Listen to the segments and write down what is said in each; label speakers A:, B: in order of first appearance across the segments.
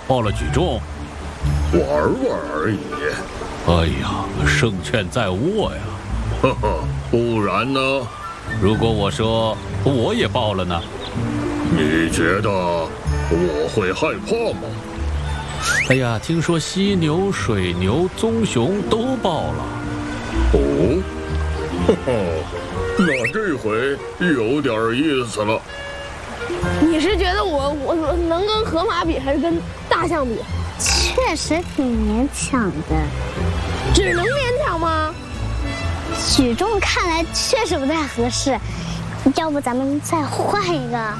A: 报了举重？
B: 玩玩而已。
A: 哎呀，胜券在握呀！
B: 呵呵，不然呢？
A: 如果我说我也报了呢？
B: 你觉得我会害怕吗？
A: 哎呀，听说犀牛、水牛、棕熊都报了。
B: 哦，呵呵，那这回有点意思了。
C: 你是觉得我能跟河马比，还是跟大象比？
D: 确实挺勉强的。
C: 只能勉强吗？
D: 举重看来确实不太合适，要不咱们再换一个？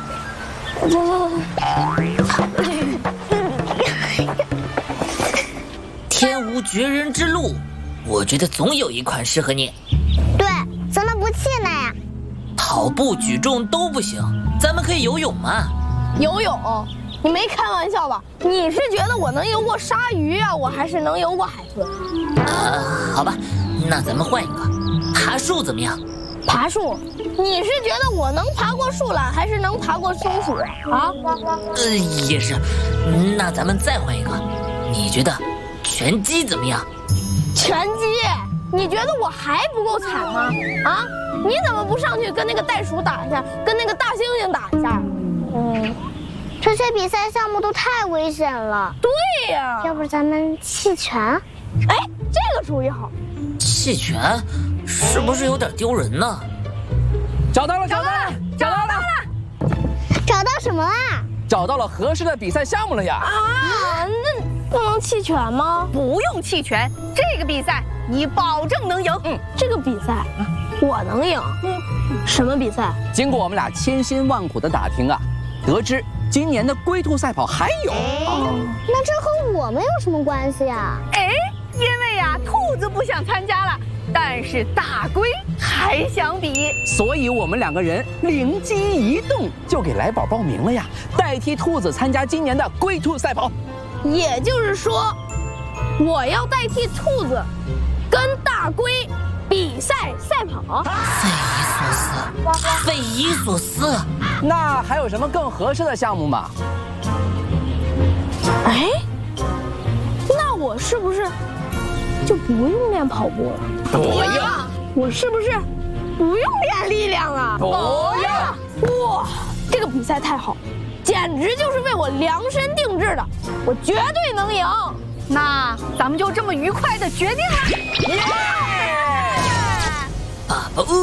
E: 天无绝人之路，我觉得总有一款适合你。
D: 对，怎么不气馁呀？
E: 跑步、举重都不行，咱们可以游泳嘛？
C: 游泳？你没开玩笑吧？你是觉得我能游过鲨鱼啊，我还是能游过海豚？
E: 好吧，那咱们换一个，爬树怎么样？
C: 爬树？你是觉得我能爬过树懒，还是能爬过松鼠啊？
E: 也是。那咱们再换一个，你觉得拳击怎么样？
C: 拳击？你觉得我还不够惨吗？啊？你怎么不上去跟那个袋鼠打一下，跟那个大猩猩打一下？
D: 这些比赛项目都太危险了。
C: 对呀，
D: 要不咱们弃权？
C: 哎，这个主意好。
E: 弃权是不是有点丢人呢？
F: 找到了！
D: 找到什么啦？
F: 找到了合适的比赛项目了呀！
C: 啊，那不能弃权吗？
G: 不用弃权，这个比赛你保证能赢。
C: 这个比赛我能赢。什么比赛？
F: 经过我们俩千辛万苦的打听啊，得知今年的龟兔赛跑还有。
D: 那这和我们有什么关系啊？
G: 因为呀，兔子不想参加了，但是大龟还想比，
F: 所以我们两个人灵机一动，就给来宝报名了呀，代替兔子参加今年的龟兔赛跑。
C: 也就是说，我要代替兔子跟大龟比赛赛跑。
E: 匪夷所思。
F: 那还有什么更合适的项目吗？
C: 那我是不是就不用练跑步了？
F: 不用。
C: 我是不是不用练力量了？
F: 不用。
C: 哇，这个比赛太好，简直就是为我量身定制的，我绝对能赢。
G: 那咱们就这么愉快的决定了。
E: 爸爸